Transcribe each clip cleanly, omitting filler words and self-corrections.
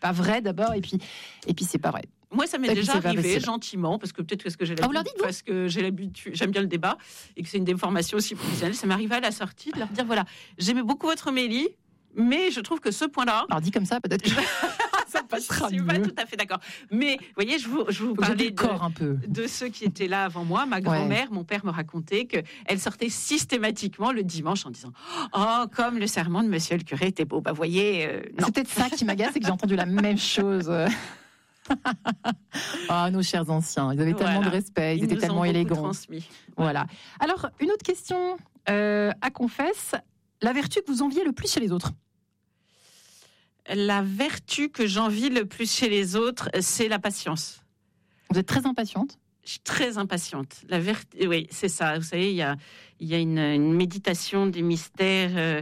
pas vrai d'abord, et puis c'est pas vrai. Moi, ça m'est déjà arrivé gentiment, parce que peut-être parce que j'ai l'habitude, parce que j'ai l'habitude, j'aime bien le débat et que c'est une déformation aussi professionnelle. Ça m'est arrivé à la sortie de leur dire voilà, j'aimais beaucoup votre Mélie, mais je trouve que ce point-là. Alors dit comme ça, peut-être que ça passera mieux. Je suis pas tout à fait d'accord. Mais vous voyez, je vous parlais de ceux qui étaient là avant moi. Ma grand-mère, mon père me racontait qu'elle sortait systématiquement le dimanche en disant oh, comme le sermon de Monsieur le curé était beau. Bah, voyez. C'est peut-être ça qui m'agace, c'est que j'ai entendu la même chose. Ah, nos chers anciens, ils avaient tellement de respect, ils étaient tellement élégants. Transmis. Voilà. Alors, une autre question à confesse, la vertu que vous enviez le plus chez les autres? La vertu que j'envie le plus chez les autres, c'est la patience. Vous êtes très impatiente? Je suis très impatiente. Oui, c'est ça. Vous savez, il y a une méditation des mystères,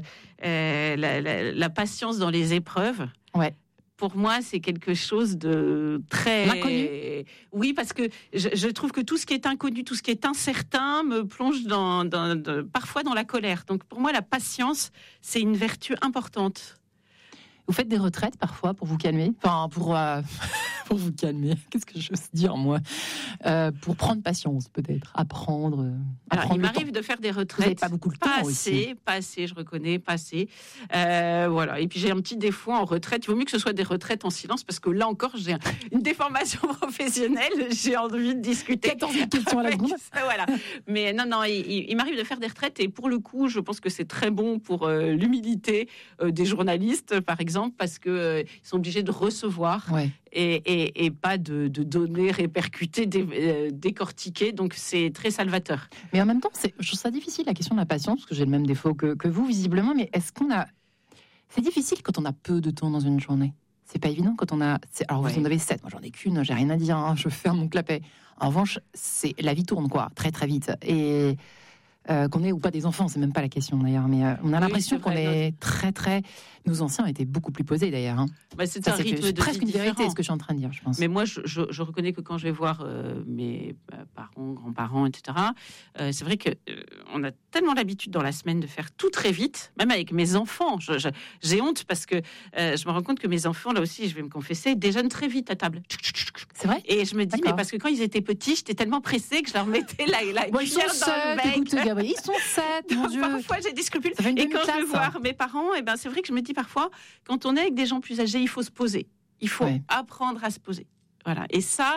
la patience dans les épreuves. Ouais. Pour moi, c'est quelque chose de très... L'inconnu. Oui, parce que je trouve que tout ce qui est inconnu, tout ce qui est incertain me plonge parfois dans la colère. Donc pour moi, la patience, c'est une vertu importante. Vous faites des retraites parfois pour vous calmer? Enfin, pour vous calmer, qu'est-ce que j'ose dire, moi? Pour prendre patience, peut-être. Apprendre. Alors, il m'arrive de faire des retraites. Vous n'avez pas beaucoup de temps aussi. Pas assez, je reconnais, pas assez. Voilà. Et puis, j'ai un petit défaut en retraite. Il vaut mieux que ce soit des retraites en silence, parce que là encore, j'ai une déformation professionnelle. J'ai envie de discuter. 14 questions à la seconde. Voilà. Mais non, il m'arrive de faire des retraites. Et pour le coup, je pense que c'est très bon pour l'humilité des journalistes, par exemple, parce qu'ils sont obligés de recevoir. Ouais. Et pas de données répercutées, décortiquées. Donc, c'est très salvateur. Mais en même temps, je trouve ça difficile, la question de la patience, parce que j'ai le même défaut que vous, visiblement. Mais est-ce qu'on a... C'est difficile quand on a peu de temps dans une journée. C'est pas évident quand on a... Alors, vous en avez 7. Moi, j'en ai qu'une. J'ai rien à dire. Hein, je ferme mon clapet. En revanche, la vie tourne, quoi. Très, très vite. Et... qu'on ait ou pas des enfants, c'est même pas la question d'ailleurs, mais on a l'impression qu'on est très très... Nos anciens étaient beaucoup plus posés d'ailleurs. Hein. Bah, c'est un rythme de presque vie une vérité, différent. ce que je suis en train de dire, je pense. Mais moi, je reconnais que quand je vais voir mes parents, grands-parents, etc., c'est vrai qu'on a tellement l'habitude dans la semaine de faire tout très vite, même avec mes enfants. J'ai honte parce que je me rends compte que mes enfants, là aussi, je vais me confesser, déjeunent très vite à table. C'est vrai? Et je me dis, mais parce que quand ils étaient petits, j'étais tellement pressée que je leur mettais la cuillère dans le bec. Écoute, Gabriel, ils sont 7, mon Dieu. Parfois, j'ai des scrupules. Et quand je vais voir mes parents, c'est vrai que je me dis parfois, quand on est avec des gens plus âgés, il faut se poser. Il faut apprendre à se poser. Voilà. Et ça,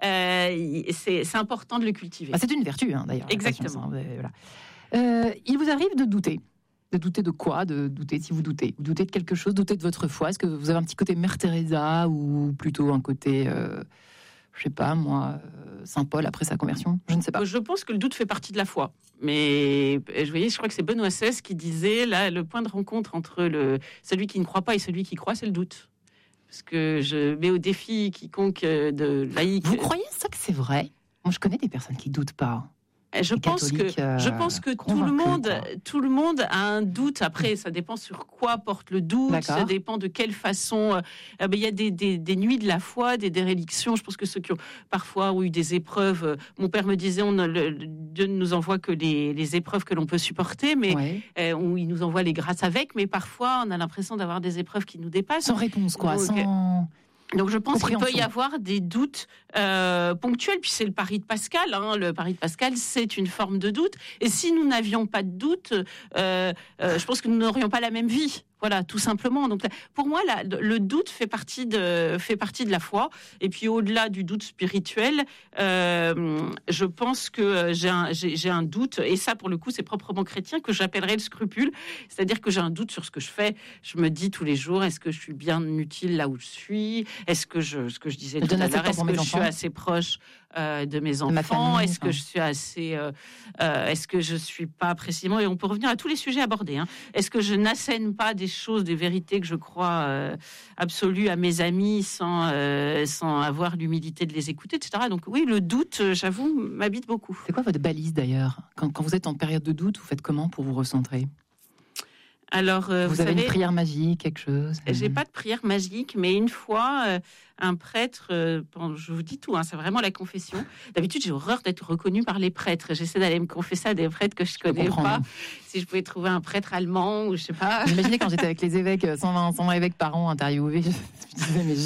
c'est important de le cultiver. C'est une vertu, hein, d'ailleurs. Exactement. Voilà. Il vous arrive de douter? De douter de quoi? De douter si vous doutez? Vous doutez de quelque chose? Doutez de votre foi? Est-ce que vous avez un petit côté Mère Teresa ou plutôt un côté... je sais pas, moi, Saint Paul après sa conversion, je ne sais pas. Je pense que le doute fait partie de la foi. Mais je crois que c'est Benoît XVI qui disait, là, le point de rencontre entre celui qui ne croit pas et celui qui croit, c'est le doute. Parce que je mets au défi quiconque de laïque. Vous croyez ça que c'est vrai? Moi, je connais des personnes qui doutent pas. Je pense que tout le monde a un doute. Après, ça dépend sur quoi porte le doute. D'accord. Ça dépend de quelle façon. Il y a des nuits de la foi, des dérélictions. Je pense que ceux qui ont parfois eu des épreuves. Mon père me disait, Dieu ne nous envoie que les épreuves que l'on peut supporter, mais où il nous envoie les grâces avec. Mais parfois, on a l'impression d'avoir des épreuves qui nous dépassent. Sans réponse, quoi. Donc je pense qu'il peut y avoir des doutes ponctuels, puis c'est le pari de Pascal. Hein. Le pari de Pascal, c'est une forme de doute. Et si nous n'avions pas de doute, je pense que nous n'aurions pas la même vie. Voilà, tout simplement. Donc, pour moi, le doute fait partie de la foi. Et puis, au-delà du doute spirituel, je pense que j'ai un doute. Et ça, pour le coup, c'est proprement chrétien que j'appellerais le scrupule. C'est-à-dire que j'ai un doute sur ce que je fais. Je me dis tous les jours, est-ce que je suis bien utile là où je suis? Est-ce que ce que je disais tout à l'heure, est-ce que je suis assez proche de mes enfants? Est-ce que je suis assez... est-ce que je suis pas précisément... Et on peut revenir à tous les sujets abordés. Hein. Est-ce que je n'assène pas des choses, des vérités que je crois absolues à mes amis sans avoir l'humilité de les écouter, etc. Donc oui, le doute, j'avoue, m'habite beaucoup. C'est quoi votre balise d'ailleurs? Quand vous êtes en période de doute, vous faites comment pour vous recentrer? Alors, vous avez une prière magique, quelque chose? J'ai pas de prière magique, mais une fois, un prêtre, je vous dis tout, hein, c'est vraiment la confession. D'habitude, j'ai horreur d'être reconnue par les prêtres. J'essaie d'aller me confesser à des prêtres que je connais pas. Si je pouvais trouver un prêtre allemand ou je sais pas. Imaginez quand j'étais avec les évêques, 120 évêques par an interviewés, je me disais, mais